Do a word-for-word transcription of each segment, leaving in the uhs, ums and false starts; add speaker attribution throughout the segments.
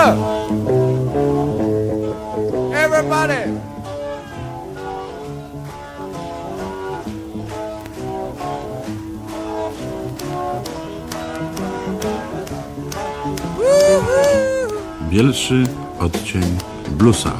Speaker 1: up! Everybody!
Speaker 2: Bielszy odcień bluesa.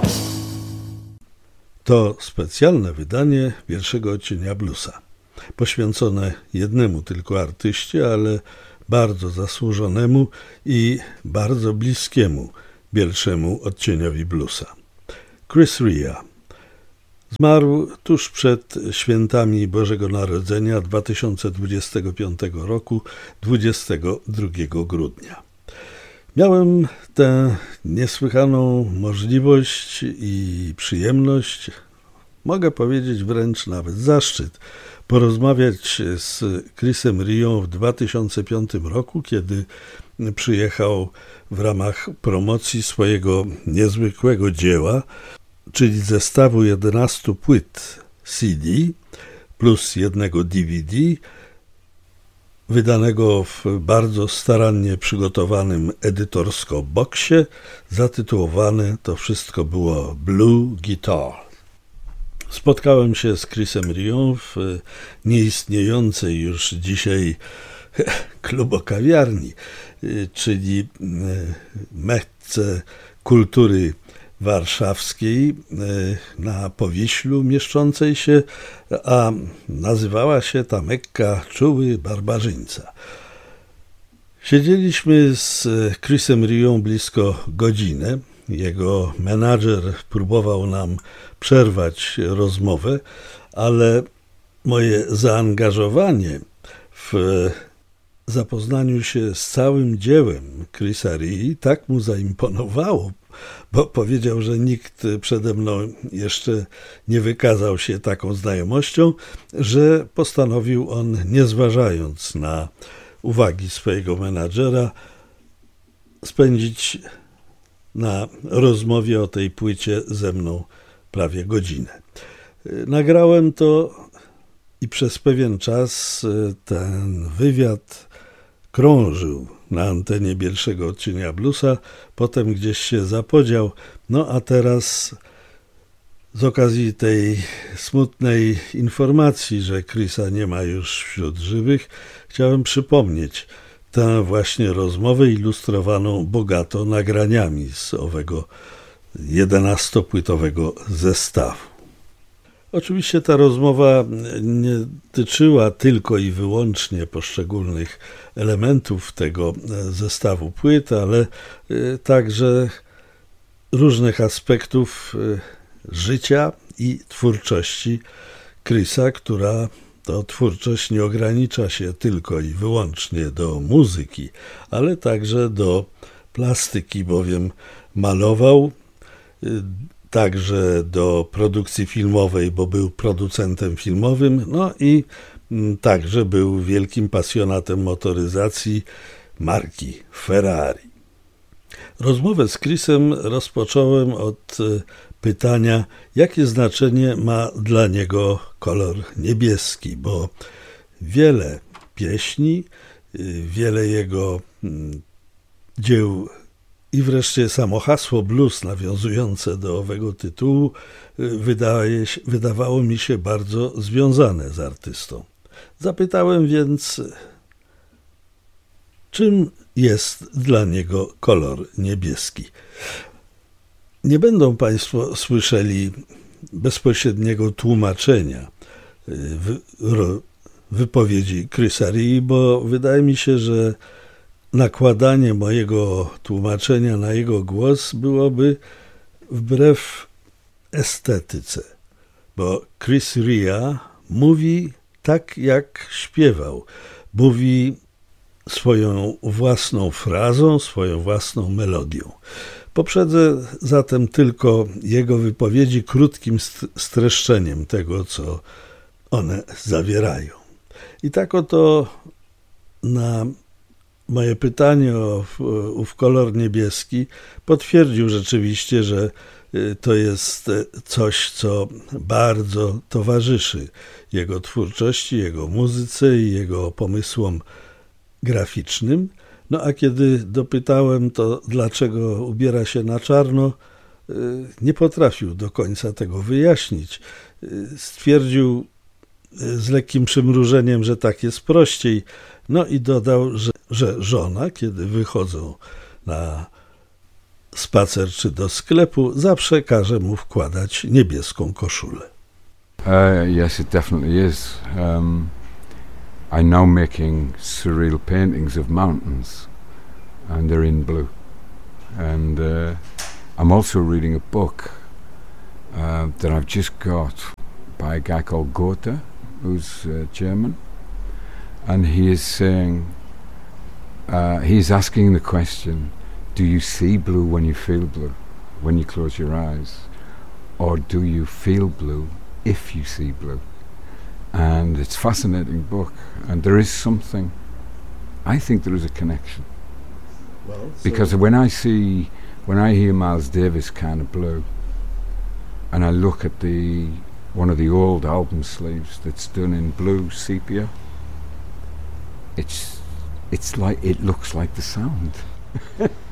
Speaker 3: To specjalne wydanie pierwszego odcienia bluesa, poświęcone jednemu tylko artyście, ale bardzo zasłużonemu i bardzo bliskiemu bielszemu odcieniowi bluesa. Chris Rea zmarł tuż przed świętami Bożego Narodzenia dwa tysiące dwudziestego piątego roku, dwudziestego drugiego grudnia. Miałem tę niesłychaną możliwość i przyjemność, mogę powiedzieć wręcz nawet zaszczyt, porozmawiać z Chrisem Reą w dwa tysiące piątym roku, kiedy przyjechał w ramach promocji swojego niezwykłego dzieła, czyli zestawu jedenastu płyt C D plus jednego D V D, wydanego w bardzo starannie przygotowanym edytorsko boksie, zatytułowane to wszystko było Blue Guitar. Spotkałem się z Chrisem Reą w nieistniejącej już dzisiaj klubokawiarni, czyli mecce kultury warszawskiej na Powiślu mieszczącej się, a nazywała się ta Mekka Czuły Barbarzyńca. Siedzieliśmy z Chrisem Reą blisko godzinę. Jego menadżer próbował nam przerwać rozmowę, ale moje zaangażowanie w zapoznaniu się z całym dziełem Chrisa Rea tak mu zaimponowało, bo powiedział, że nikt przede mną jeszcze nie wykazał się taką znajomością, że postanowił on, nie zważając na uwagi swojego menadżera, spędzić na rozmowie o tej płycie ze mną prawie godzinę. Nagrałem to i przez pewien czas ten wywiad krążył na antenie pierwszego odcienia bluesa, potem gdzieś się zapodział, no a teraz z okazji tej smutnej informacji, że Chrisa nie ma już wśród żywych, chciałem przypomnieć tę właśnie rozmowę ilustrowaną bogato nagraniami z owego jedenastopłytowego zestawu. Oczywiście ta rozmowa nie dotyczyła tylko i wyłącznie poszczególnych elementów tego zestawu płyt, ale także różnych aspektów życia i twórczości Chrisa, która to twórczość nie ogranicza się tylko i wyłącznie do muzyki, ale także do plastyki, bowiem malował, także do produkcji filmowej, bo był producentem filmowym, no i także był wielkim pasjonatem motoryzacji marki Ferrari. Rozmowę z Chrisem rozpocząłem od pytania, jakie znaczenie ma dla niego kolor niebieski, bo wiele pieśni, wiele jego dzieł i wreszcie samo hasło blues nawiązujące do owego tytułu wydaje się, wydawało mi się bardzo związane z artystą. Zapytałem więc, czym jest dla niego kolor niebieski. Nie będą Państwo słyszeli bezpośredniego tłumaczenia wypowiedzi Chrisa Rea, bo wydaje mi się, że nakładanie mojego tłumaczenia na jego głos byłoby wbrew estetyce, bo Chris Rea mówi tak, jak śpiewał. Mówi swoją własną frazą, swoją własną melodią. Poprzedzę zatem tylko jego wypowiedzi krótkim streszczeniem tego, co one zawierają. I tak oto na moje pytanie o ów kolor niebieski potwierdził rzeczywiście, że to jest coś, co bardzo towarzyszy jego twórczości, jego muzyce i jego pomysłom graficznym, No a kiedy dopytałem to, dlaczego ubiera się na czarno, nie potrafił do końca tego wyjaśnić. Stwierdził z lekkim przymrużeniem, że tak jest prościej. No i dodał, że, że żona, kiedy wychodzą na spacer czy do sklepu, zawsze każe mu wkładać niebieską koszulę.
Speaker 1: Uh, yes, it definitely is. Um, I'm now making surreal paintings of mountains, and they're in blue. And uh, I'm also reading a book uh, that I've just got by a guy called Goethe, who's uh, German, and he is saying, uh, he's asking the question, do you see blue when you feel blue, when you close your eyes, or do you feel blue if you see blue? And it's a fascinating book, and there is something, I think there is a connection.
Speaker 3: Well, so
Speaker 1: because when I see, when I hear Miles Davis kind of blue, and I look at the one of the old album sleeves that's done in blue sepia, it's it's like, it looks like the sound.